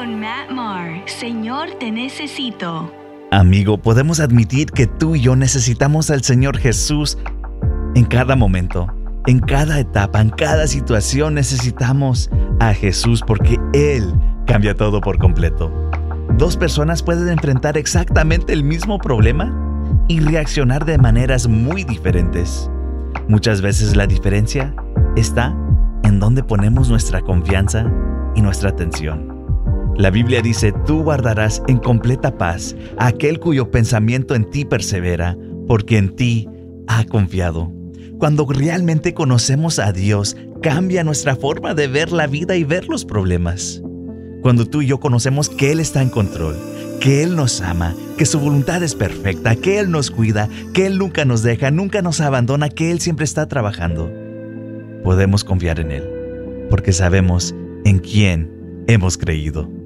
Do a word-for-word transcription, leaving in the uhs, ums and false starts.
con Matt Maher. Señor, te necesito. Amigo, podemos admitir que tú y yo necesitamos al Señor Jesús en cada momento, en cada etapa, en cada situación. Necesitamos a Jesús porque Él cambia todo por completo. Dos personas pueden enfrentar exactamente el mismo problema y reaccionar de maneras muy diferentes. Muchas veces la diferencia está en dónde ponemos nuestra confianza y nuestra atención. La Biblia dice: tú guardarás en completa paz a aquel cuyo pensamiento en ti persevera, porque en ti ha confiado. Cuando realmente conocemos a Dios, cambia nuestra forma de ver la vida y ver los problemas. Cuando tú y yo conocemos que Él está en control, que Él nos ama, que su voluntad es perfecta, que Él nos cuida, que Él nunca nos deja, nunca nos abandona, que Él siempre está trabajando, podemos confiar en Él, porque sabemos en quién hemos creído.